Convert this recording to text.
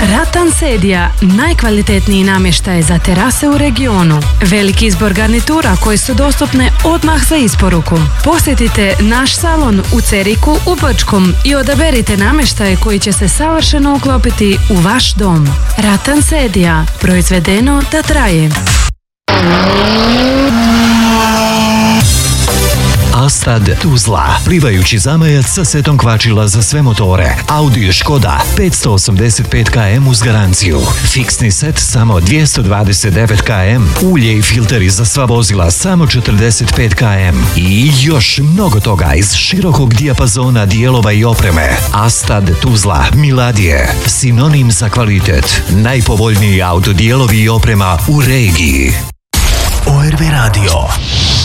Ratansedia, najkvalitetniji namještaj za terase u regionu. Veliki izbor garnitura koje su dostupne odmah za isporuku. Posjetite naš salon u Ceriku u Brčkom i odaberite namještaj koji će se savršeno uklopiti u vaš dom. Ratansedia, proizvedeno da traje. Astad Tuzla, plivajući zamajac sa setom kvačila za sve motore. Audi Škoda 585 km uz garanciju. Fiksni set samo 229 km. Ulje i filteri za sva vozila samo 45 km. I još mnogo toga iz širokog dijapazona dijelova i opreme. Astad Tuzla, Miladije, sinonim za kvalitet. Najpovoljniji autodijelovi i oprema u regiji. ORV Radio.